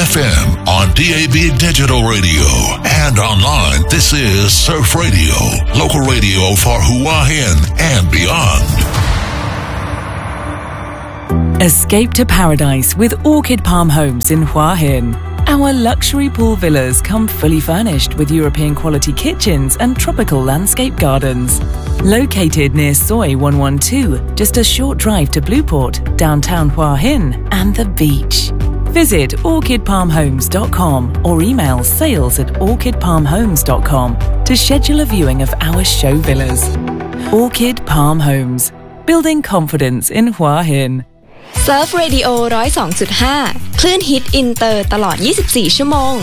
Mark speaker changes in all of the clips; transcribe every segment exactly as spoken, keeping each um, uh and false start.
Speaker 1: F M, on D A B digital radio, and online. This is Surf Radio, local radio for Hua Hin and beyond.
Speaker 2: Escape to paradise with Orchid Palm Homes in Hua Hin. Our luxury pool villas come fully furnished with European quality kitchens and tropical landscape gardens. Located near Soi one one two, just a short drive to Blueport, downtown Hua Hin, and the beach. Visit orchid palm homes dot com or email sales at orchid palm homes dot com to schedule a viewing of our show villas. Orchid Palm Homes, building confidence in Hua Hin.
Speaker 3: Surf Radio หนึ่งศูนย์สองจุดห้า คลื่นฮิตอินเตอร์ตลอดยี่สิบสี่ชั่วโมง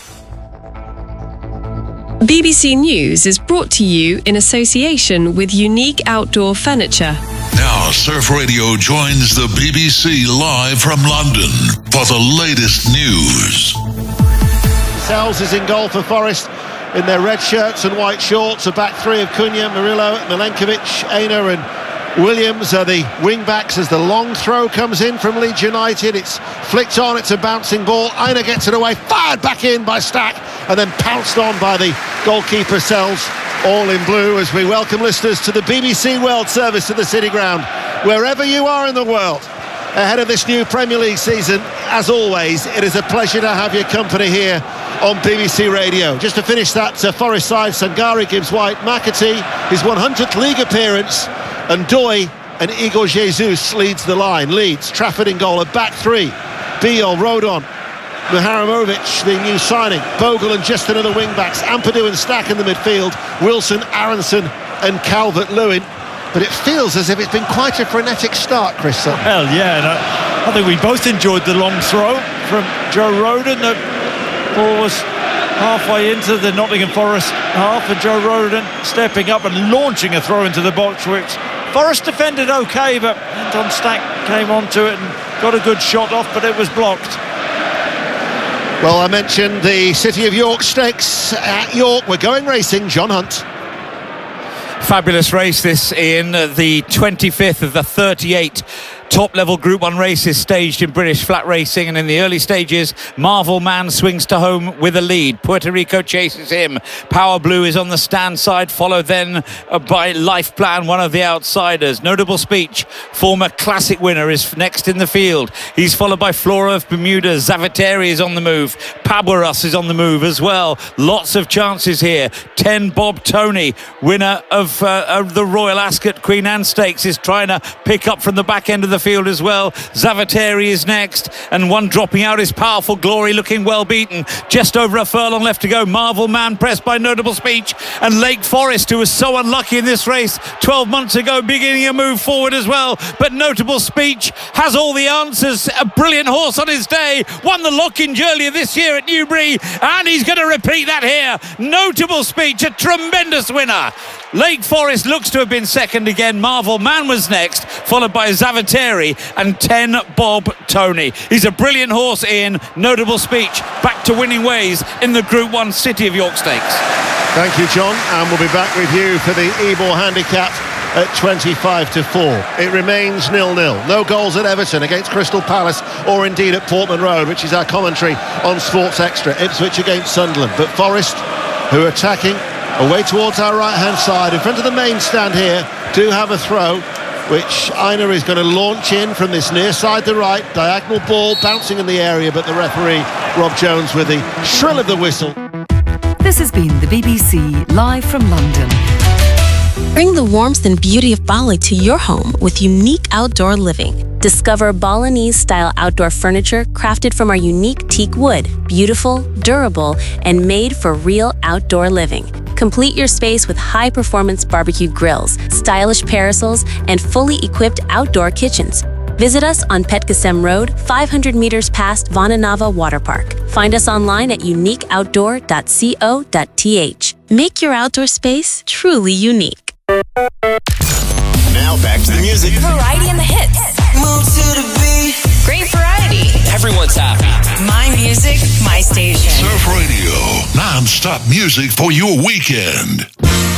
Speaker 4: B B C News is brought to you in association with Unique Outdoor Furniture.
Speaker 1: Now, Surf Radio joins the B B C live from London for the latest news.
Speaker 5: Sells is in goal for Forest in their red shirts and white shorts. A back three of Cunha, Murillo, Milenkovic, Aina and Williams are the wing-backs as the long throw comes in from Leeds United. It's flicked on, it's a bouncing ball. Aina gets it away, fired back in by Stack, and then pounced on by the goalkeeper Sells, all in blue, as we welcome listeners to the B B C World Service to the City Ground. Wherever you are in the world, ahead of this new Premier League season, as always, it is a pleasure to have your company here on B B C Radio. Just to finish that uh, Forest side, Sangari gives White, McAtee, his one hundredth league appearance, and Doi and Igor Jesus leads the line. Leeds, Trafford in goal, a back three. Biel, Rodon, Muharimovic, the new signing. Bogle and just another wing-backs. Ampadu and Stack in the midfield. Wilson, Aronson and Calvert-Lewin. But it feels as if it's been quite a frenetic start, Chris.
Speaker 6: Well, yeah, and I, I think we both enjoyed the long throw from Joe Rodon. The ball was halfway into the Nottingham Forest half, and Joe Rodon stepping up and launching a throw into the box, which Forest defended okay, but Anton Stack came onto it and got a good shot off, but it was blocked.
Speaker 5: Well, I mentioned the City of York Stakes at York. We're going racing. John Hunt.
Speaker 7: Fabulous race this, in the twenty-fifth of the thirty-eight top-level Group one races staged in British flat racing, and in the early stages, Marvel Man swings to home with a lead. Puerto Rico chases him. Power Blue is on the stand side, followed then by Life Plan, one of the outsiders. Notable Speech, former classic winner, is next in the field. He's followed by Flora of Bermuda. Zavateri is on the move. Paburas is on the move as well. Lots of chances here. ten Bob Tony, winner of, uh, of the Royal Ascot Queen Anne Stakes, is trying to pick up from the back end of the field as well. Zavateri is next, and one dropping out is Powerful Glory, looking well beaten. Just over a furlong left to go. Marvel Man pressed by Notable Speech, and Lake Forest, who was so unlucky in this race twelve months ago, beginning a move forward as well. But Notable Speech has all the answers. A brilliant horse on his day, won the Lockinge earlier this year at Newbury, and he's going to repeat that here. Notable Speech, a tremendous winner. Lake Forest looks to have been second again. Marvel Man was next, followed by Zavateri and ten Bob Tony. He's a brilliant horse, in Notable Speech, back to winning ways in the Group one City of York Stakes.
Speaker 5: Thank you, John, and we'll be back with you for the Ebor handicap at twenty-five to four. It remains nil-nil. No goals at Everton against Crystal Palace, or indeed at Portman Road, which is our commentary on Sports Extra. Ipswich against Sunderland, but Forest, who are attacking away towards our right-hand side, in front of the main stand here, do have a throw, which Aina is going to launch in from this near side to right. Diagonal ball bouncing in the area, but the referee, Rob Jones, with the shrill of the whistle.
Speaker 2: This has been the B B C live from London.
Speaker 8: Bring the warmth and beauty of Bali to your home with Unique Outdoor Living. Discover Balinese-style outdoor furniture crafted from our unique teak wood, beautiful, durable, and made for real outdoor living. Complete your space with high-performance barbecue grills, stylish parasols, and fully equipped outdoor kitchens. Visit us on Petkasem Road, five hundred meters past Vananava Water Park. Find us online at unique outdoor dot co dot t h. Make your outdoor space truly unique.
Speaker 9: Now back to the music.
Speaker 10: Variety and the hits.
Speaker 9: Move to the beat.
Speaker 10: Great variety.
Speaker 9: Everyone's happy.
Speaker 10: My music, my station.
Speaker 1: Surf Radio, non-stop music for your weekend.